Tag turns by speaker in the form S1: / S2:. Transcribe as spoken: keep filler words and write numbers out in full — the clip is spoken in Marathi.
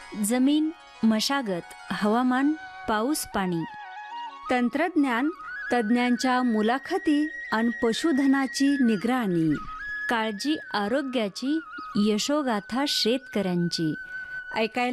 S1: जमीन, मशागत, हवामान, पाऊस पाणी.
S2: तंत्रज्ञान, तज्ज्ञांच्या मुलाखती आणि पशुधनाची निगराणी.
S1: काळजी आरोग्याची, यशोगाथा शेतकऱ्यांची.
S2: ऐकायला